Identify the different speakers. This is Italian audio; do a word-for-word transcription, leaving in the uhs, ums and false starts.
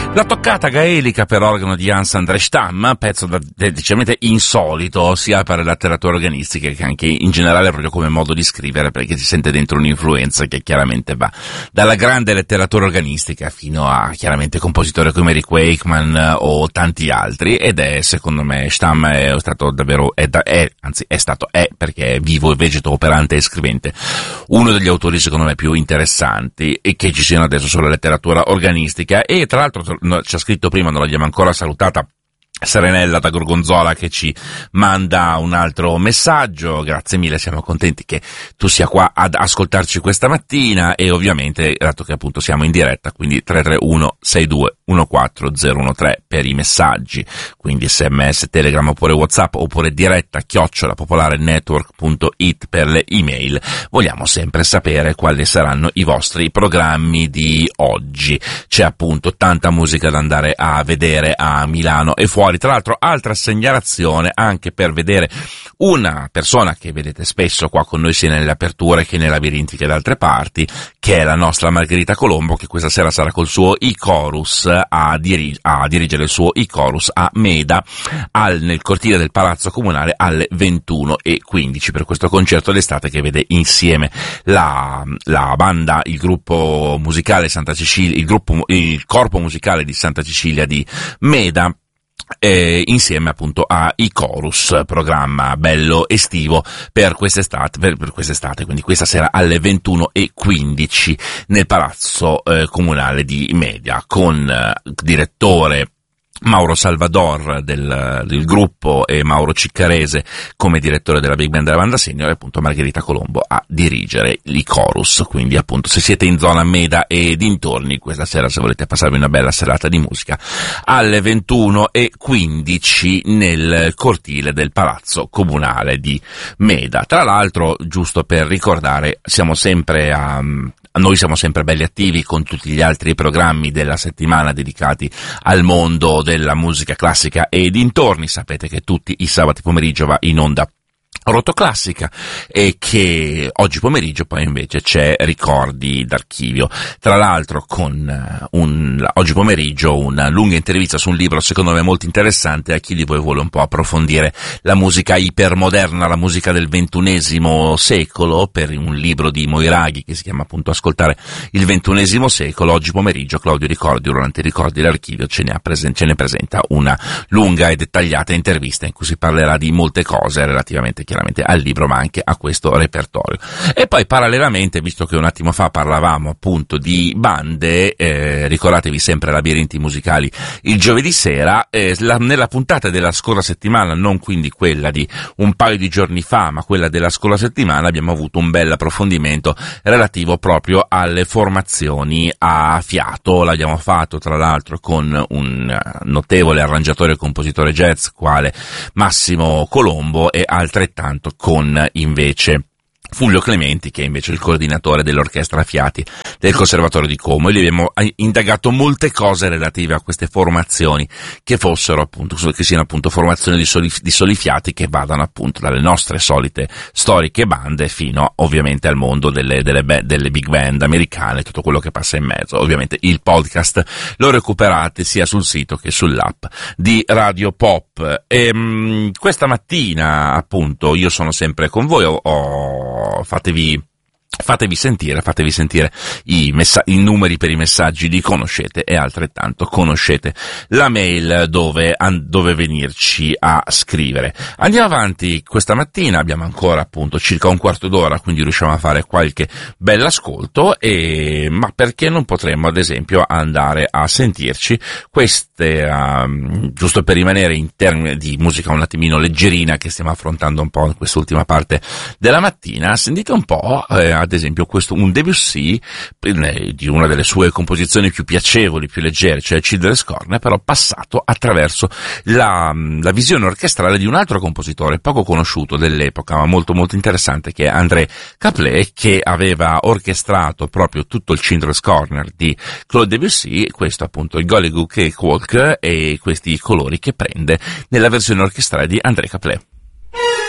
Speaker 1: La toccata gaelica per organo di Hans Andrestam, pezzo da, decisamente insolito sia per la letteratura organistica che anche in generale proprio come modo di scrivere, perché si sente dentro un'influenza che chiaramente va dalla grande letteratura organistica fino a chiaramente compositori come Rick Wakeman o tanti altri, ed è, secondo me, Stamm è stato davvero, è, è anzi è stato, è perché è vivo e vegeto, operante e scrivente, uno degli autori secondo me più interessanti e che ci siano adesso sulla letteratura organistica. E tra l'altro ci ha scritto prima, non l'abbiamo ancora salutata, Serenella da Gorgonzola, che ci manda un altro messaggio. Grazie mille, siamo contenti che tu sia qua ad ascoltarci questa mattina, e ovviamente, dato che appunto siamo in diretta, quindi tre tre uno sei due uno quattro zero uno tre per i messaggi, quindi sms, telegram oppure whatsapp, oppure diretta chiocciola popolare network punto it per le email. Vogliamo sempre sapere quali saranno i vostri programmi di oggi. C'è appunto tanta musica da andare a vedere a Milano e fuori. Tra l'altro, altra segnalazione anche per vedere una persona che vedete spesso qua con noi sia nelle aperture che nei labirinti che da altre parti, che è la nostra Margherita Colombo, che questa sera sarà col suo I-Chorus a, diri- a dirigere il suo I-Chorus a Meda, al, nel cortile del Palazzo Comunale alle ventuno e quindici, per questo concerto d'estate che vede insieme la, la banda, il gruppo musicale Santa Cecilia, il gruppo, il corpo musicale di Santa Cecilia di Meda, Eh, insieme appunto a I-Chorus, programma bello estivo per quest'estate, per, per quest'estate, quindi questa sera alle ventuno e quindici nel Palazzo eh, Comunale di Meda, con eh, direttore Mauro Salvador del, del gruppo e Mauro Ciccarese come direttore della Big Band della banda senior, e appunto Margherita Colombo a dirigere l'I-Chorus. Quindi appunto, se siete in zona Meda e dintorni questa sera, se volete passarvi una bella serata di musica, alle ventuno e quindici nel cortile del Palazzo Comunale di Meda. Tra l'altro, giusto per ricordare, siamo sempre a Noi siamo sempre belli attivi con tutti gli altri programmi della settimana dedicati al mondo della musica classica e dintorni. Sapete che tutti i sabati pomeriggio va in onda Rotoclassica, e che oggi pomeriggio poi invece c'è Ricordi d'archivio, tra l'altro con un, oggi pomeriggio una lunga intervista su un libro secondo me molto interessante a chi di voi vuole un po' approfondire la musica ipermoderna, la musica del ventunesimo secolo, per un libro di Moiraghi che si chiama appunto Ascoltare il ventunesimo secolo. Oggi pomeriggio Claudio Ricordi, durante Ricordi d'archivio, ce ne, ha presen- ce ne presenta una lunga e dettagliata intervista in cui si parlerà di molte cose relativamente chiaramente al libro, ma anche a questo repertorio. E poi parallelamente, visto che un attimo fa parlavamo appunto di bande, eh, ricordatevi sempre Labirinti musicali il giovedì sera, eh, la, nella puntata della scorsa settimana, non quindi quella di un paio di giorni fa, ma quella della scorsa settimana, abbiamo avuto un bel approfondimento relativo proprio alle formazioni a fiato. L'abbiamo fatto tra l'altro con un notevole arrangiatore e compositore jazz quale Massimo Colombo, e altrettanto con invece Fulvio Clementi, che è invece il coordinatore dell'orchestra a fiati del Conservatorio di Como, e gli abbiamo indagato molte cose relative a queste formazioni, che fossero appunto, che siano appunto formazioni di soli, di soli fiati, che vadano appunto dalle nostre solite storiche bande fino ovviamente al mondo delle, delle, delle big band americane, tutto quello che passa in mezzo. Ovviamente il podcast lo recuperate sia sul sito che sull'app di Radio Pop. E mh, questa mattina appunto io sono sempre con voi, ho, ho fatevi fatevi sentire, fatevi sentire i, messa- i numeri per i messaggi li conoscete, e altrettanto conoscete la mail dove, an- dove venirci a scrivere. Andiamo avanti questa mattina, abbiamo ancora appunto circa un quarto d'ora, quindi riusciamo a fare qualche bell'ascolto, e ma perché non potremmo ad esempio andare a sentirci queste, um, giusto per rimanere in termini di musica un attimino leggerina che stiamo affrontando un po' in quest'ultima parte della mattina, sentite un po' eh, ad esempio questo, un Debussy di una delle sue composizioni più piacevoli, più leggere, cioè Children's Corner, però passato attraverso la, la visione orchestrale di un altro compositore poco conosciuto dell'epoca, ma molto molto interessante, che è André Caplet, che aveva orchestrato proprio tutto il Children's Corner di Claude Debussy. Questo appunto il Gollygoo Cakewalk, e questi colori che prende nella versione orchestrale di André Caplet.